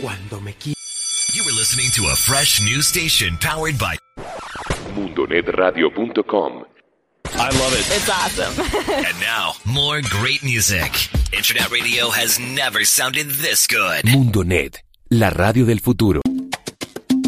cuando me quiera. You were listening to a fresh new station powered by MundoNetRadio.com. I love it. It's awesome. And now, more great music. Internet radio has never sounded this good. Mundonet, la radio del futuro.